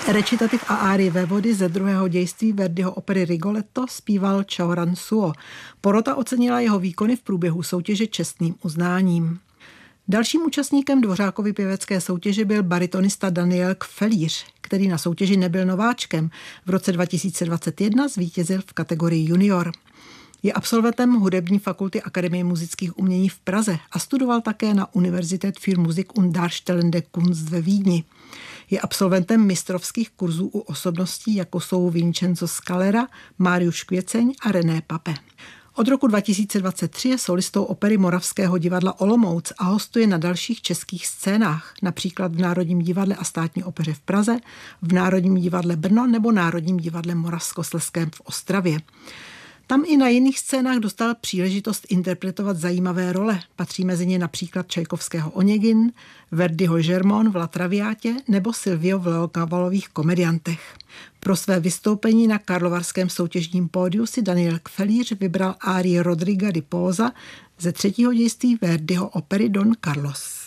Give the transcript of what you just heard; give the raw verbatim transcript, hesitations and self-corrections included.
Recitativ a árii vévody ze druhého dějství Verdiho opery Rigoletto zpíval Chaoran Suo. Porota ocenila jeho výkony v průběhu soutěže čestným uznáním. Dalším účastníkem Dvořákovy pěvecké soutěže byl baritonista Daniel Kfelíř, který na soutěži nebyl nováčkem. V roce dva tisíce dvacet jedna zvítězil v kategorii junior. Je absolventem hudební fakulty Akademie muzických umění v Praze a studoval také na Universität für Musik und Darstellende Kunst ve Vídni. Je absolventem mistrovských kurzů u osobností, jako jsou Vincenzo Scalera, Mariusz Kvěceň a René Pape. Od roku dva tisíce dvacet tři je solistou opery Moravského divadla Olomouc a hostuje na dalších českých scénách, například v Národním divadle a Státní opeře v Praze, v Národním divadle Brno nebo Národním divadle Moravskoslezském v Ostravě. Tam i na jiných scénách dostal příležitost interpretovat zajímavé role. Patří mezi ně například Čajkovského Onegin, Verdiho Žermon v La Traviatě nebo Silvio v Leokavalových komediantech. Pro své vystoupení na karlovarském soutěžním pódiu si Daniel Kfelíř vybral árii Rodriga di Posa ze třetího dějství Verdiho opery Don Carlos.